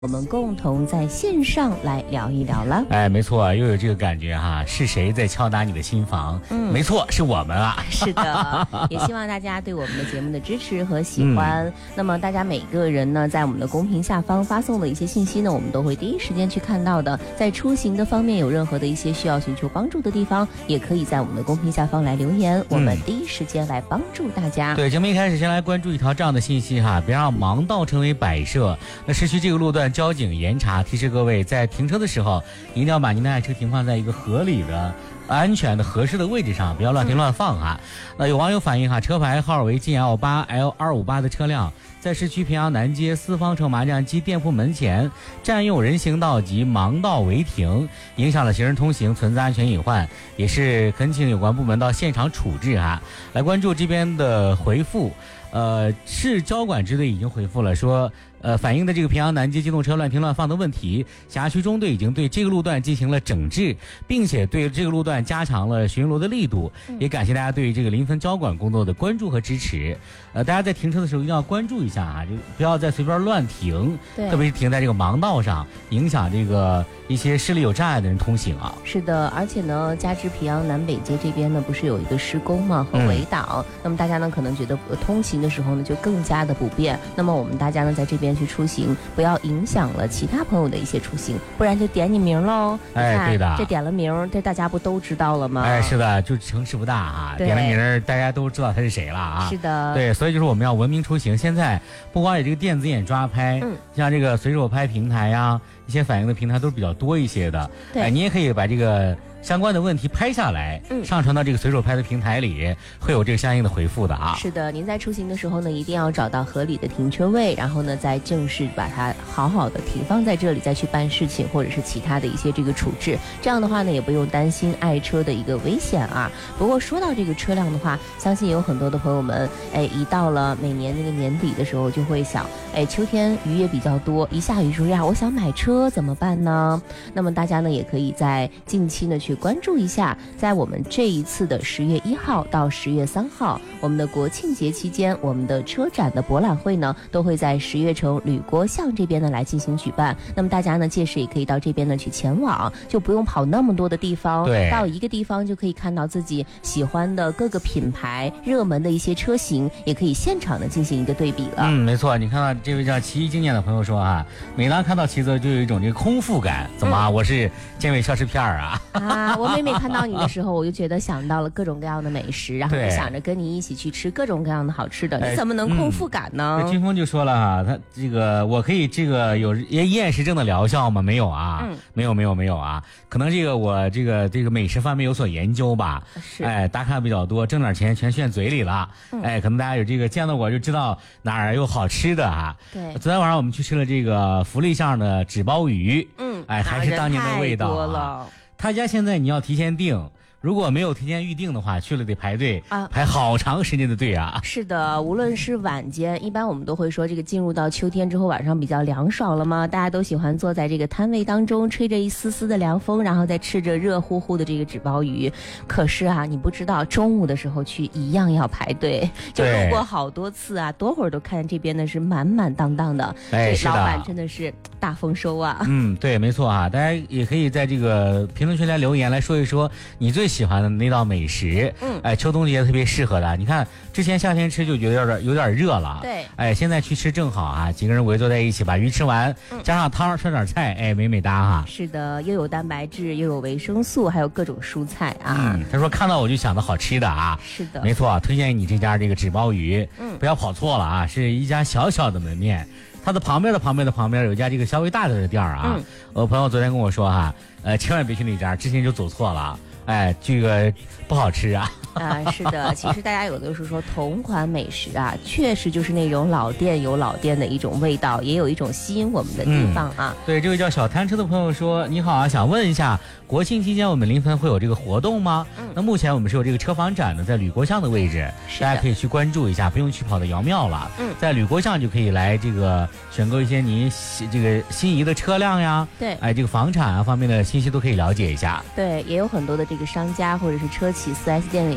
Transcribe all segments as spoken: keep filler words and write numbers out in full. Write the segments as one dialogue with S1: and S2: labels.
S1: 我们共同在线上来聊一聊了。
S2: 哎，没错，又有这个感觉哈，是谁在敲打你的心房？嗯，没错，是我们啊。
S1: 是的，也希望大家对我们的节目的支持和喜欢。嗯、那么大家每个人呢，在我们的公屏下方发送的一些信息呢，我们都会第一时间去看到的。在出行的方面有任何的一些需要寻求帮助的地方，也可以在我们的公屏下方来留言，嗯、我们第一时间来帮助大家。
S2: 对，节目一开始先来关注一条这样的信息哈，别让盲道成为摆设。那市区这个路段交警严查，提示各位在停车的时候一定要把您的爱车停放在一个合理的、安全的、合适的位置上，不要乱停乱放哈。那有网友反映哈，车牌号为 G L 八 L 二五八的车辆在市区平阳南街四方城麻将机店铺门前占用人行道及盲道违停，影响了行人通行，存在安全隐患，也是恳请有关部门到现场处置哈。来关注这边的回复，呃，市交管支队已经回复了，说呃，反映的这个平阳南街机动车乱停乱放的问题，辖区中队已经对这个路段进行了整治，并且对这个路段加强了巡逻的力度，也感谢大家对于这个临汾交管工作的关注和支持。呃，大家在停车的时候一定要关注一下啊，就不要再随便乱停，特别是停在这个盲道上，影响这个一些视力有障碍的人通行啊。
S1: 是的，而且呢，加之平阳南北街这边呢，不是有一个施工嘛和围挡，嗯、那么大家呢可能觉得通行的时候呢就更加的不便，那么我们大家呢在这边去出行，不要影响了其他朋友的一些出行，不然就点你名喽。
S2: 哎，对的，
S1: 这点了名，这大家不都知道了吗？
S2: 哎，是的，就城市不大啊，点了名，大家都知道他是谁了啊。
S1: 是的，
S2: 对，所以就是我们要文明出行。现在不光有这个电子眼抓拍，嗯，像这个随手拍平台呀，一些反映的平台都是比较多一些的。对，哎，你也可以把这个相关的问题拍下来，嗯，上传到这个随手拍的平台里，会有这个相应的回复的啊。
S1: 是的，您在出行的时候呢，一定要找到合理的停车位，然后呢，再正式把它好好的停放在这里，再去办事情或者是其他的一些这个处置。这样的话呢，也不用担心爱车的一个危险啊。不过说到这个车辆的话，相信有很多的朋友们，哎，一到了每年那个年底的时候，就会想，哎，秋天雨也比较多，一下雨说呀，我想买车怎么办呢？那么大家呢，也可以在近期呢去关注一下，在我们这一次的十月一号到十月三号，我们的国庆节期间，我们的车展的博览会呢，都会在十月城吕郭巷这边呢来进行举办。那么大家呢，届时也可以到这边呢去前往，就不用跑那么多的地方，
S2: 对，
S1: 到一个地方就可以看到自己喜欢的各个品牌、热门的一些车型，也可以现场的进行一个对比了。
S2: 嗯，没错，你看到这位叫奇异经验的朋友说啊，每当看到奇泽就有一种这个空腹感，怎么、嗯、我是健胃消食片啊？
S1: 啊，我每每看到你的时候，我就觉得想到了各种各样的美食，然后就想着跟你一起去吃各种各样的好吃的，你怎么能空腹感呢？
S2: 嗯、军峰就说了哈，他这个我可以这个有厌食症的疗效吗？没有啊，嗯、没有没有没有啊，可能这个我这个这个美食方面有所研究吧，
S1: 是，
S2: 哎，大咖比较多，挣点钱全炫嘴里了，嗯、哎，可能大家有这个见到我就知道哪儿有好吃的哈。
S1: 对，
S2: 昨天晚上我们去吃了这个福利巷的纸包鱼，嗯，哎，还是当年的味道啊。他家现在你要提前订，如果没有提前预定的话，去了得排队啊，排好长时间的队啊。
S1: 是的，无论是晚间，一般我们都会说这个进入到秋天之后，晚上比较凉爽了嘛，大家都喜欢坐在这个摊位当中，吹着一丝丝的凉风，然后再吃着热乎乎的这个纸包鱼。可是啊，你不知道中午的时候去一样要排队，就路过好多次啊，多会儿都看见这边的是满满当当的，
S2: 哎，
S1: 老板真的是大丰收啊。
S2: 嗯，对，没错啊，大家也可以在这个评论区来留言来说一说你最喜欢的那道美食，嗯，哎，秋冬节特别适合的。你看之前夏天吃就觉得有点有点热了，
S1: 对，
S2: 哎，现在去吃正好啊，几个人围坐在一起，把鱼吃完，嗯、加上汤，涮点菜，哎，美美哒哈。
S1: 是的，又有蛋白质，又有维生素，还有各种蔬菜啊。
S2: 嗯，他说看到我就想到好吃的啊，
S1: 是的，
S2: 没错，推荐你这家这个纸包鱼，嗯，不要跑错了啊，是一家小小的门面。它的旁边的旁边的旁边有一家这个稍微大点的店啊，嗯、我朋友昨天跟我说哈，呃，千万别去那家，之前就走错了，哎，这个不好吃啊。
S1: 啊，是的，其实大家有的时候说同款美食啊，确实就是那种老店有老店的一种味道，也有一种吸引我们的地方啊。
S2: 嗯、对，这位叫小摊车的朋友说，你好啊，想问一下，国庆期间我们临汾会有这个活动吗？嗯，那目前我们是有这个车房展的，在吕郭巷的位置，大家可以去关注一下，不用去跑到姚庙了。嗯，在吕郭巷就可以来这个选购一些您这个心仪的车辆呀，
S1: 对，
S2: 哎，这个房产啊方面的信息都可以了解一下。
S1: 对，也有很多的这个商家或者是车企 四 S 店里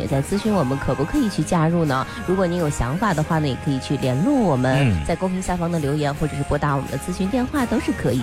S1: 也在咨询我们可不可以去加入呢？如果您有想法的话呢，也可以去联络我们，
S2: 嗯
S1: 在公屏下方的留言或者是拨打我们的咨询电话都是可以